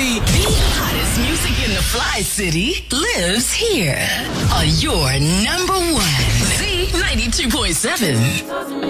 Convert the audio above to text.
City. The hottest music in the Fly City lives here on your number one Z92.7.